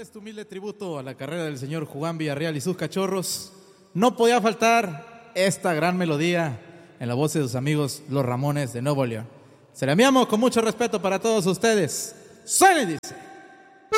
este humilde tributo a la carrera del señor Juan Villarreal y sus cachorros, no podía faltar esta gran melodía en la voz de sus amigos los Ramones de Nuevo León. Se la enviamos con mucho respeto para todos ustedes. ¡Suena y dice!